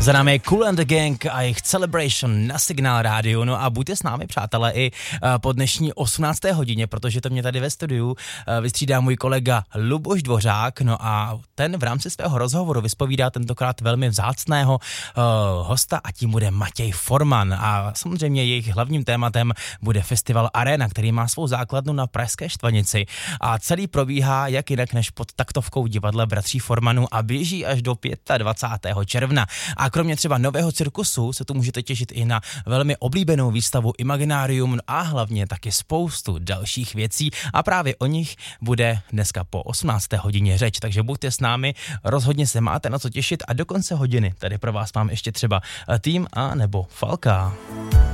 Za námi je Kool and the Gang a jejich Celebration na Signál rádiu. No a buďte s námi, přátelé, i po dnešní 18. hodině, protože to mě tady ve studiu vystřídá můj kolega Luboš Dvořák. No a ten v rámci svého rozhovoru vyspovídá tentokrát velmi vzácného hosta a tím bude Matěj Forman. A samozřejmě jejich hlavním tématem bude festival Arena, který má svou základnu na Pražské Štvanici. A celý probíhá jak jinak než pod taktovkou divadla bratří Formanů a běží až do 25. června. A kromě třeba nového cirkusu se tu můžete těšit i na velmi oblíbenou výstavu Imaginarium a hlavně taky spoustu dalších věcí a právě o nich bude dneska po 18. hodině řeč, takže buďte s námi, rozhodně se máte na co těšit a do konce hodiny tady pro vás mám ještě třeba Tým a nebo Falka.